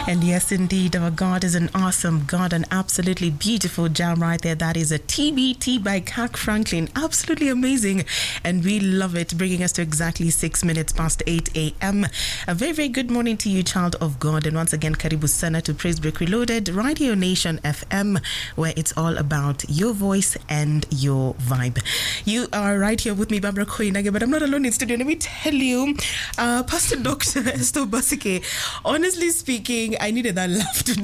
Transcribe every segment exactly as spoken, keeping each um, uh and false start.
And yes, indeed, our God is an awesome God, an absolutely beautiful jam right there. That is a T B T by Kirk Franklin. Absolutely amazing. And we love it, bringing us to exactly six minutes past eight a.m. A very, very good morning to you, child of God. And once again, Karibu Sana to Praise Break Reloaded, Radio Nation F M, where it's all about your voice and your vibe. You are right here with me, Barbara Koinage, but I'm not alone in studio. Let me tell you, uh, Pastor Doctor Esther Basike, honestly speaking, I needed that laugh today.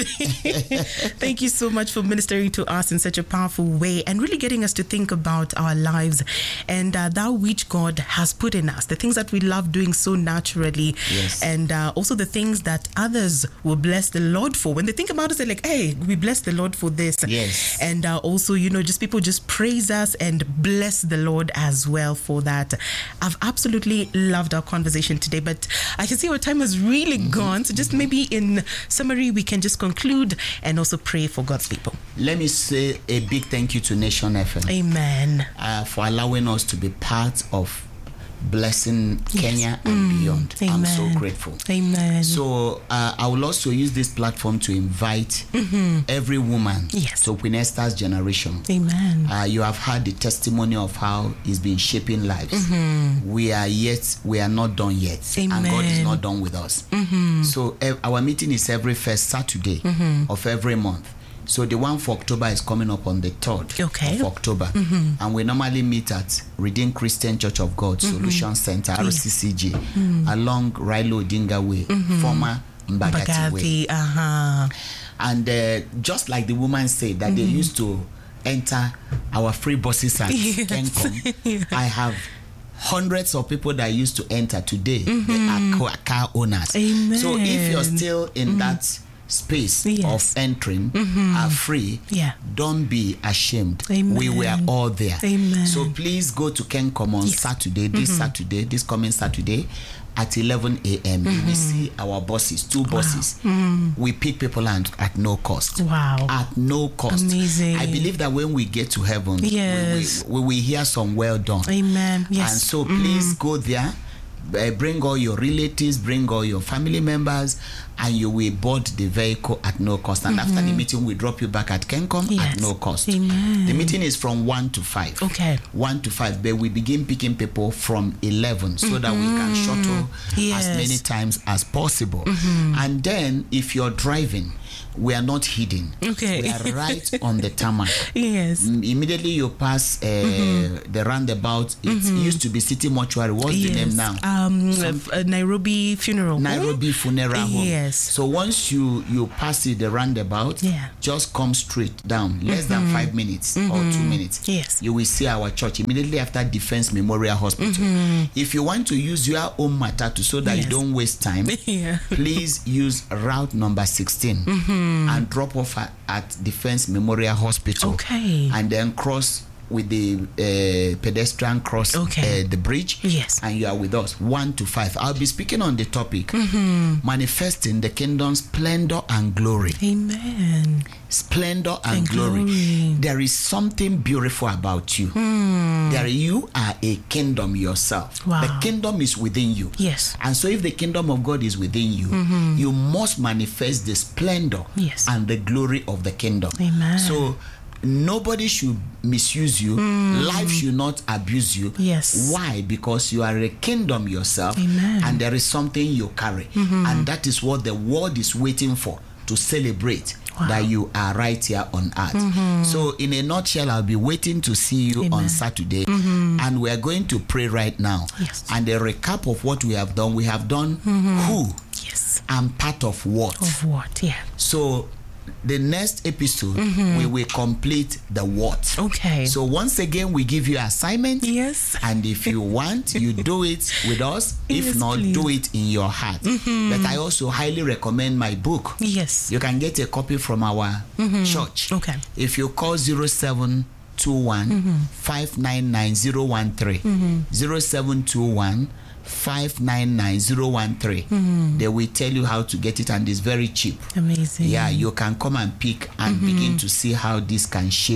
Thank you so much for ministering to us in such a powerful way and really getting us to think about our lives and uh, that which God has put in us, the things that we love doing so naturally, yes. and uh, also the things that others will bless the Lord for. When they think about us, they're like, hey, we bless the Lord for this. Yes. And uh, also, you know, just people just praise us and bless the Lord as well for that. I've absolutely loved our conversation today, but I can see our time has really mm-hmm. gone. So just maybe in summary, we can just conclude and also pray for God's people. Let me say a big thank you to Nation F M. Amen. Uh, for allowing us to be part of blessing yes. Kenya and mm. beyond. Amen. I'm so grateful. Amen. So uh, I will also use this platform to invite mm-hmm. every woman yes. to Queen Esther's generation. Amen. Uh, you have heard the testimony of how it's been shaping lives. Mm-hmm. We are yet, we are not done yet. Amen. And God is not done with us. Mm-hmm. So uh, our meeting is every first Saturday mm-hmm. of every month. So the one for October is coming up on the third okay. of October. Mm-hmm. And we normally meet at Redeemed Christian Church of God, mm-hmm. Solution Center, R C C G, mm-hmm. along Railo Odinga Way, mm-hmm. former Mbagati, Mbagati Way. Uh-huh. And uh, just like the woman said, that mm-hmm. they used to enter our free buses at yes. Kencom, yeah. I have hundreds of people that used to enter today, mm-hmm. they are car owners. Amen. So if you're still in mm-hmm. that space yes. of entering mm-hmm. are free, yeah. don't be ashamed. Amen. We were all there. Amen. So please go to Kencom on yes. Saturday, this mm-hmm. Saturday, this coming Saturday at eleven a.m. Mm-hmm. You will see our buses, two buses. Wow. Mm. We pick people at, at no cost. Wow. At no cost. Amazing. I believe that when we get to heaven, yes. we, we, we will hear some well done. Amen. Yes. And so please mm. go there. Uh, bring all your relatives, bring all your family members, and you will board the vehicle at no cost. And mm-hmm. after the meeting, we drop you back at Kencom yes. at no cost. Amen. The meeting is from one to five. Okay. one to five, but we begin picking people from eleven so mm-hmm. that we can shuttle yes. as many times as possible. Mm-hmm. And then, if you're driving, we are not hidden. Okay. We are right on the tarmac. Yes. Immediately you pass uh, mm-hmm. the roundabout, it mm-hmm. used to be City Mortuary. What's yes. the name now? Um, uh, Nairobi Funeral Nairobi Funeral Home. Yes. So once you, you pass it, the roundabout, yeah. just come straight down, less mm-hmm. than five minutes mm-hmm. or two minutes. Yes. You will see our church immediately after Defense Memorial Hospital. Mm-hmm. If you want to use your own matatu so that yes. you don't waste time, yeah. please use route number sixteen. Mm-hmm. And drop off at, at Defense Memorial Hospital. Okay. And then cross with the uh, pedestrian cross okay. uh, the bridge. Yes. And you are with us. One to five. I'll be speaking on the topic mm-hmm. manifesting the kingdom's splendor and glory. Amen. Splendor and, and glory. glory. There is something beautiful about you. Hmm. There, you are a kingdom yourself. Wow. The kingdom is within you. Yes. And so if the kingdom of God is within you, mm-hmm. you must manifest the splendor yes. and the glory of the kingdom. Amen. So nobody should misuse you. Mm. Life should not abuse you. Yes. Why? Because you are a kingdom yourself. Amen. And there is something you carry. Mm-hmm. And that is what the world is waiting for, to celebrate. Wow. That you are right here on earth. Mm-hmm. So in a nutshell, I'll be waiting to see you Amen. On Saturday. Mm-hmm. And we're going to pray right now. Yes. And a recap of what we have done. We have done mm-hmm. who yes. and part of what. Of what, yeah. So the next episode, mm-hmm. we will complete the what. Okay. So once again, we give you assignment. Yes. And if you want, you do it with us. If yes, not, please. Do it in your heart. Mm-hmm. But I also highly recommend my book. Yes. You can get a copy from our mm-hmm. church. Okay. If you call zero seven two one mm-hmm. five nine nine zero one three, mm-hmm. zero seven two one five nine nine zero one three. Mm-hmm. They will tell you how to get it, and it's very cheap. Amazing. Yeah, you can come and pick and mm-hmm. begin to see how this can shape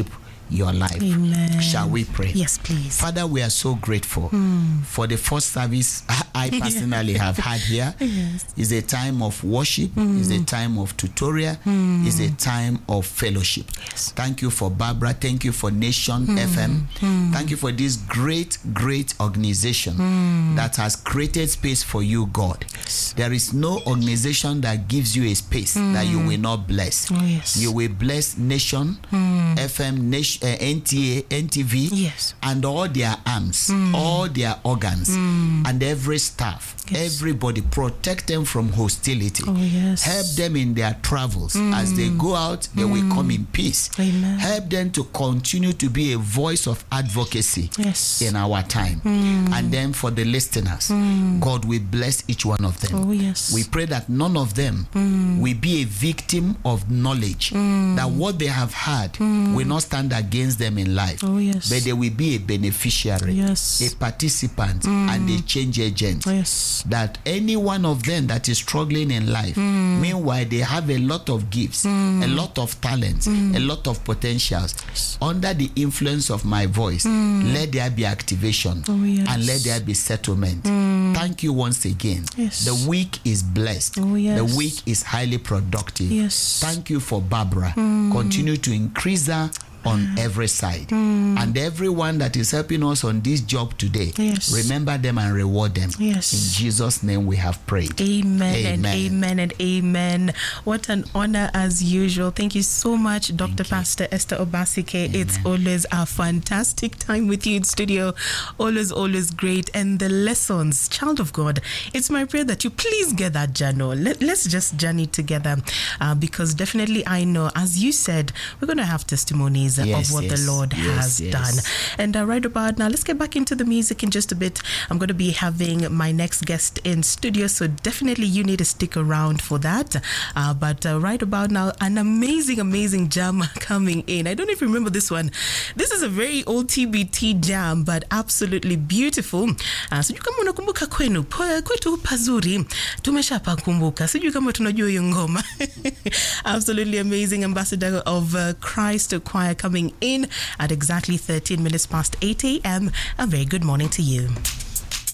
your life. Amen. Shall we pray? Yes, please. Father, we are so grateful mm. for the first service I personally have had here. Yes. It's a time of worship, mm. it's a time of tutorial, mm. it's a time of fellowship. Yes. Thank you for Barbara. Thank you for Nation mm. F M. Mm. Thank you for this great, great organization mm. that has created space for you, God. Yes. There is no organization that gives you a space mm. that you will not bless. Oh, yes. You will bless Nation mm. F M, Nation, uh, N T A, N T V, yes. and all their arms, mm. all their organs, mm. and every staff. Yes. Everybody, protect them from hostility. Oh, yes. Help them in their travels. Mm. As they go out, they mm. will come in peace. Amen. Help them to continue to be a voice of advocacy yes. in our time. Mm. And then for the listeners, mm. God will bless each one of them. Oh, yes. We pray that none of them mm. will be a victim of knowledge, mm. that what they have had mm. will not stand against them in life. Oh, yes. But they will be a beneficiary, yes. a participant, mm. and a change agent. Yes. That any one of them that is struggling in life, mm. meanwhile they have a lot of gifts, mm. a lot of talents, mm. a lot of potentials. Yes. Under the influence of my voice, mm. let there be activation, oh, yes. and let there be settlement. Mm. Thank you once again. Yes. The week is blessed. Oh, yes. The week is highly productive. Yes. Thank you for Barbara. Mm. Continue to increase her on every side, mm. and everyone that is helping us on this job today, yes. remember them and reward them. Yes. In Jesus' name we have prayed. Amen, Amen. and amen and amen. What an honor as usual. Thank you so much, Doctor Pastor Esther Obasike. Amen. It's always a fantastic time with you in studio. Always, always great. And the lessons, child of God, it's my prayer that you please get that journal. Let, let's just journey together, uh, because definitely I know, as you said, we're going to have testimonies yes, of what yes, the Lord yes, has yes. done. And uh, right about now, let's get back into the music in just a bit. I'm going to be having my next guest in studio, so definitely you need to stick around for that. Uh, but uh, right about now, an amazing, amazing jam coming in. I don't know if you remember this one. This is a very old T B T jam, but absolutely beautiful. Uh, sijui kama unakumbuka kwenu, kwetu pazuri, tumeshapa kumbuka. Sijui kama tunajua hiyo ngoma. Absolutely amazing. Ambassador of uh, Christ Choir coming in at exactly thirteen minutes past eight a.m. A very good morning to you.